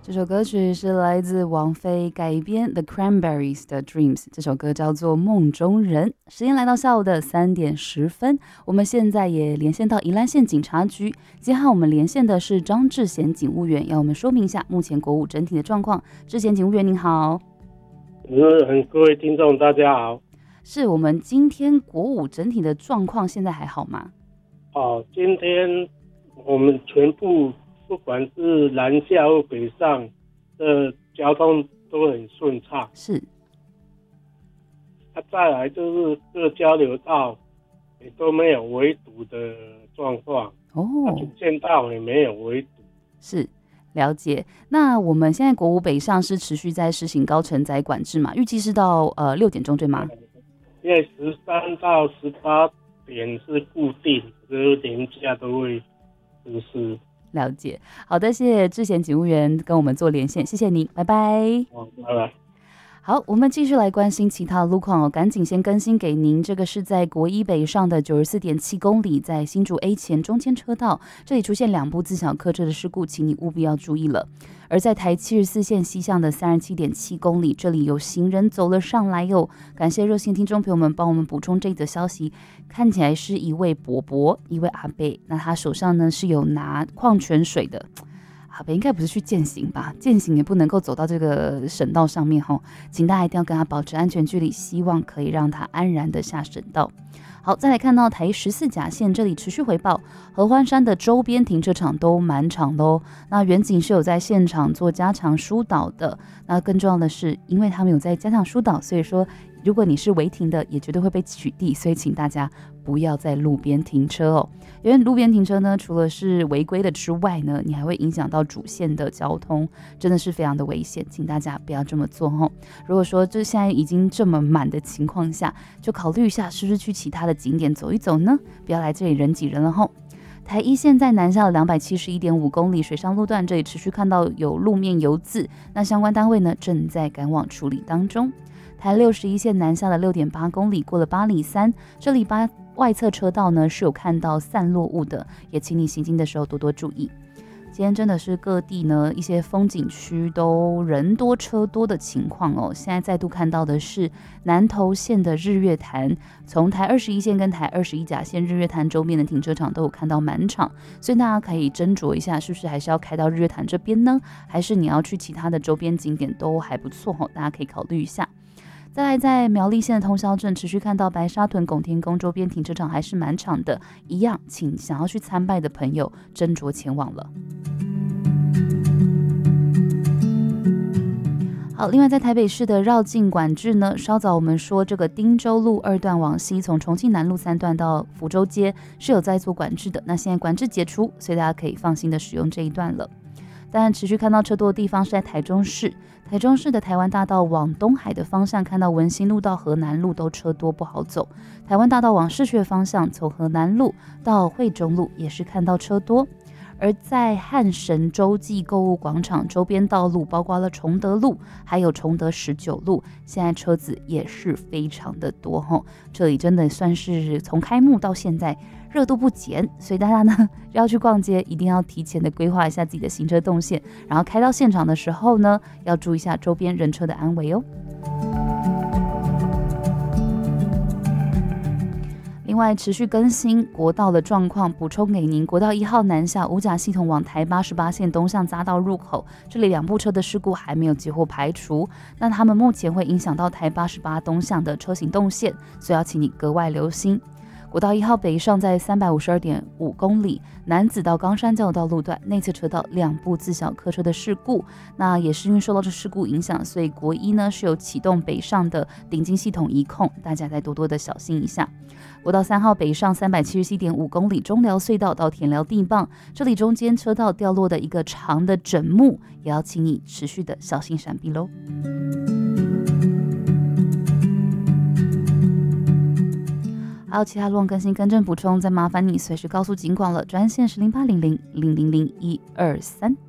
这首歌曲是来自王菲改编 The Cranberries 的 Dreams， 这首歌叫做梦中人。时间来到下午的3:10，我们现在也连线到宜兰县警察局，接下来我们连线的是张志贤警务员，要我们说明一下目前国五整体的状况。志贤警务员您好。 各位听众大家好。 是我们今天国五整体的状况现在还好吗？ 今天我们全部不管是南下或北上的交通都很顺畅。 是。 再来就是各交流道也都没有围堵的状况。主线道也没有围堵。 是。了解。那我们现在国五北上是持续在实行高承载管制嘛？预计是到6点钟对吗？ 因为13到18点是固定，就是连假都会实施。 了解。好的，谢谢志贤警务员跟我们做连线，谢谢您，拜拜。 拜拜。 好，我们继续来关心其他路况哦。赶紧先更新给您，这个是在国一北上的94.7公里，在新竹 A 前中间车道，这里出现2部自小客车的事故，请你务必要注意了。而在台74线西向的37.7公里，这里有行人走了上来哟。感谢热心听众朋友们帮我们补充这则消息，看起来是一位伯伯，一位阿伯，那他手上呢是有拿矿泉水的。阿伯应该不是去健行吧？健行也不能够走到这个省道上面吼，请大家一定要跟他保持安全距离，希望可以让他安然的下省道。好，再来看到台14甲线这里持续回报，合欢山的周边停车场都满场咯。那远景是有在现场做加强疏导的，那更重要的是，因为他们有在加强疏导，所以说如果你是违停的，也绝对会被取缔，所以请大家不要在路边停车哦。因为路边停车呢，除了是违规的之外呢，你还会影响到主线的交通，真的是非常的危险，请大家不要这么做哦。如果说就现在已经这么满的情况下，就考虑一下是不是去其他的景点走一走呢？不要来这里人挤人了吼。台一线在南下的271.5公里水上路段，这里持续看到有路面油渍，那相关单位呢正在赶往处理当中。台61线南下的6.8公里，过了8里3，这里外侧车道呢是有看到散落物的，也请你行经的时候多多注意。今天真的是各地呢一些风景区都人多车多的情况哦。现在再度看到的是南投县的日月潭，从台21线跟台21甲线日月潭周边的停车场都有看到满场，所以大家可以斟酌一下，是不是还是要开到日月潭这边呢，还是你要去其他的周边景点都还不错哦，大家可以考虑一下。再来，在苗栗县的通霄镇持续看到白沙屯拱天宫周边停车场还是满场的，一样，请想要去参拜的朋友斟酌前往了。好，另外在台北市的绕境管制呢，稍早我们说这个汀州路2段往西，从重庆南路3段到福州街是有在做管制的，那现在管制解除，所以大家可以放心的使用这一段了。但持续看到车多的地方是在台中市的台湾大道往东海的方向，看到文心路到河南路都车多不好走。台湾大道往市区的方向，从河南路到惠中路也是看到车多。而在汉神洲际购物广场周边道路，包括了崇德路还有崇德19路，现在车子也是非常的多吼。这里真的算是从开幕到现在热度不减，所以大家呢要去逛街，一定要提前的规划一下自己的行车动线，然后开到现场的时候呢，要注意一下周边人车的安危哦。另外持续更新国道的状况，补充给您。国道1号南下五甲系统往台88线东向匝道入口，这里2部车的事故还没有结果排除，那他们目前会影响到台88东向的车行动线，所以要请你格外留心。国道1号北上在352.5公里，南子到冈山交流道路段内侧车道2部自小客车的事故，那也是因为受到这事故影响，所以国一呢是有启动北上的顶进系统移控，大家再多多的小心一下。国道3号北上377.5公里，中寮隧道到田寮地磅，这里中间车道掉落的一个长的枕木，也要请你持续的小心闪避喽。还有其他路况更新更正补充，再麻烦你随时告诉警广了，专线是0800000123。